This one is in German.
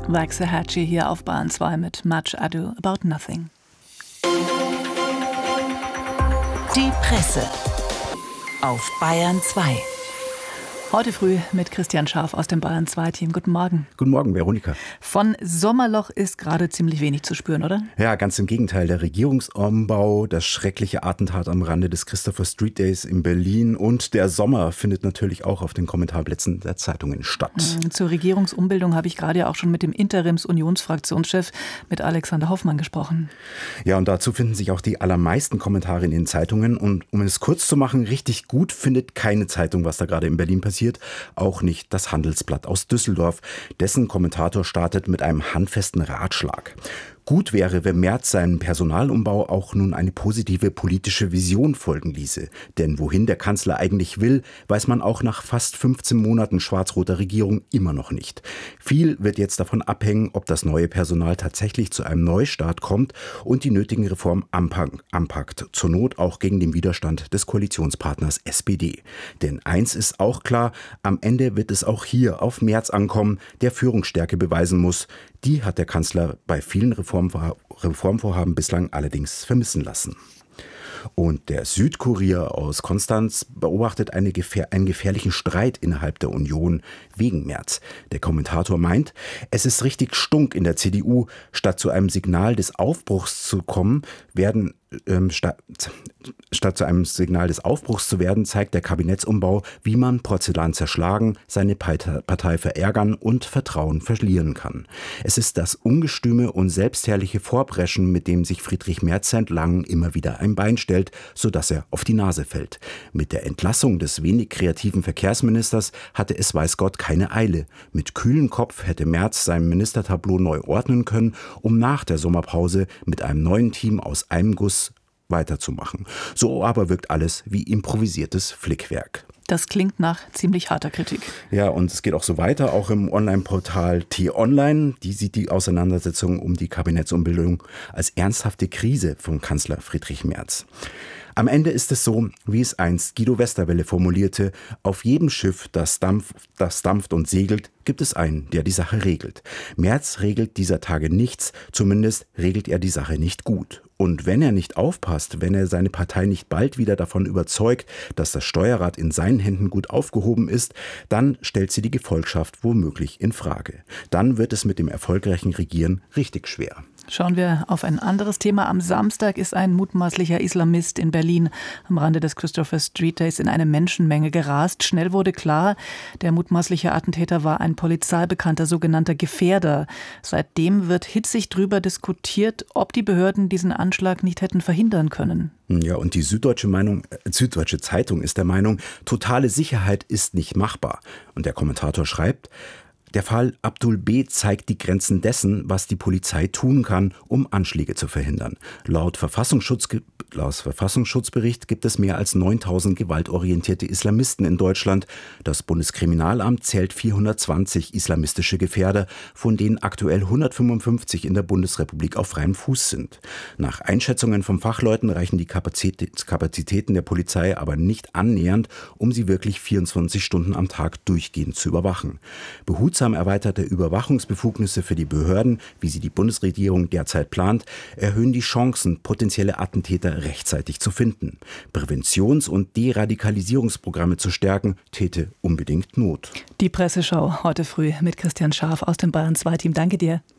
Waxahachie hier auf Bayern 2 mit Much Ado About Nothing. Die Presse auf Bayern 2. Heute früh mit Christian Scharf aus dem Bayern 2 Team. Guten Morgen. Guten Morgen, Veronika. Von Sommerloch ist gerade ziemlich wenig zu spüren, oder? Ja, ganz im Gegenteil. Der Regierungsumbau, das schreckliche Attentat am Rande des Christopher Street Days in Berlin und der Sommer findet natürlich auch auf den Kommentarplätzen der Zeitungen statt. Zur Regierungsumbildung habe ich gerade ja auch schon mit dem Interims-Unionsfraktionschef, mit Alexander Hoffmann, gesprochen. Ja, und dazu finden sich auch die allermeisten Kommentare in den Zeitungen. Und um es kurz zu machen, richtig gut findet keine Zeitung, was da gerade in Berlin passiert. Auch nicht das Handelsblatt aus Düsseldorf. Dessen Kommentator startet mit einem handfesten Ratschlag. Gut wäre, wenn Merz seinen Personalumbau auch nun eine positive politische Vision folgen ließe. Denn wohin der Kanzler eigentlich will, weiß man auch nach fast 15 Monaten schwarz-roter Regierung immer noch nicht. Viel wird jetzt davon abhängen, ob das neue Personal tatsächlich zu einem Neustart kommt und die nötigen Reformen anpackt. Zur Not auch gegen den Widerstand des Koalitionspartners SPD. Denn eins ist auch klar, am Ende wird es auch hier auf Merz ankommen, der Führungsstärke beweisen muss. Die hat der Kanzler bei vielen Reformvorhaben bislang allerdings vermissen lassen. Und der Südkurier aus Konstanz beobachtet einen gefährlichen Streit innerhalb der Union wegen Merz. Der Kommentator meint, es ist richtig stunk in der CDU. Statt zu einem Signal des Aufbruchs zu werden, zeigt der Kabinettsumbau, wie man Porzellan zerschlagen, seine Partei verärgern und Vertrauen verlieren kann. Es ist das ungestüme und selbstherrliche Vorpreschen, mit dem sich Friedrich Merz seit langem immer wieder ein Bein stellt, sodass er auf die Nase fällt. Mit der Entlassung des wenig kreativen Verkehrsministers hatte es weiß Gott keine Eile. Mit kühlem Kopf hätte Merz sein Ministertableau neu ordnen können, um nach der Sommerpause mit einem neuen Team aus einem Guss weiterzumachen. So aber wirkt alles wie improvisiertes Flickwerk. Das klingt nach ziemlich harter Kritik. Ja, und es geht auch so weiter, auch im Online-Portal T-Online. Die sieht die Auseinandersetzung um die Kabinettsumbildung als ernsthafte Krise von Kanzler Friedrich Merz. Am Ende ist es so, wie es einst Guido Westerwelle formulierte: Auf jedem Schiff, das dampft und segelt, gibt es einen, der die Sache regelt. Merz regelt dieser Tage nichts, zumindest regelt er die Sache nicht gut. Und wenn er nicht aufpasst, wenn er seine Partei nicht bald wieder davon überzeugt, dass das Steuerrad in seinen Händen gut aufgehoben ist, dann stellt sie die Gefolgschaft womöglich in Frage. Dann wird es mit dem erfolgreichen Regieren richtig schwer. Schauen wir auf ein anderes Thema. Am Samstag ist ein mutmaßlicher Islamist in Berlin am Rande des Christopher Street Days in eine Menschenmenge gerast. Schnell wurde klar, der mutmaßliche Attentäter war ein polizeibekannter sogenannter Gefährder. Seitdem wird hitzig darüber diskutiert, ob die Behörden diesen Anschlag nicht hätten verhindern können. Ja, und die Süddeutsche Zeitung ist der Meinung, totale Sicherheit ist nicht machbar. Und der Kommentator schreibt: Der Fall Abdul B. zeigt die Grenzen dessen, was die Polizei tun kann, um Anschläge zu verhindern. Laut Verfassungsschutzbericht gibt es mehr als 9000 gewaltorientierte Islamisten in Deutschland. Das Bundeskriminalamt zählt 420 islamistische Gefährder, von denen aktuell 155 in der Bundesrepublik auf freiem Fuß sind. Nach Einschätzungen von Fachleuten reichen die Kapazitäten der Polizei aber nicht annähernd, um sie wirklich 24 Stunden am Tag durchgehend zu überwachen. Behutsam erweiterte Überwachungsbefugnisse für die Behörden, wie sie die Bundesregierung derzeit plant, erhöhen die Chancen, potenzielle Attentäter rechtzeitig zu finden. Präventions- und Deradikalisierungsprogramme zu stärken, täte unbedingt Not. Die Presseschau heute früh mit Christian Scharf aus dem Bayern 2 Team. Danke dir.